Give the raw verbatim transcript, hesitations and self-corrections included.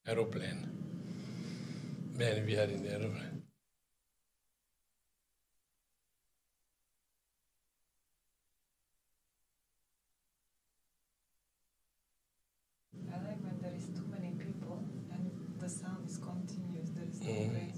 aeroplane. Man, we are in the aeroplane. I like when there is too many people and the sound is continuous. There is no Mm. break.